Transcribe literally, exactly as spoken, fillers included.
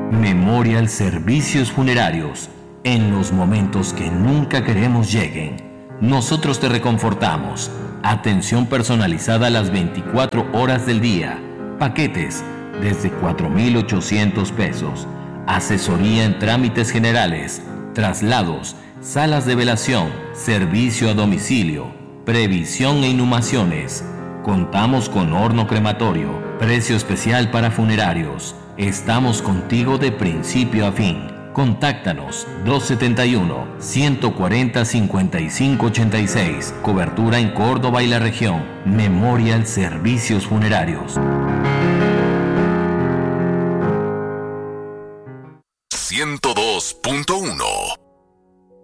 Memorial Servicios Funerarios. En los momentos que nunca queremos lleguen, nosotros te reconfortamos. Atención personalizada las veinticuatro horas del día. Paquetes desde cuatro mil ochocientos pesos. Asesoría en trámites generales, traslados, salas de velación, servicio a domicilio, previsión e inhumaciones. Contamos con horno crematorio, precio especial para funerarios. Estamos contigo de principio a fin. Contáctanos dos siete uno, uno cuatro cero, cinco cinco ocho seis. Cobertura en Córdoba y la región. Memorial Servicios Funerarios.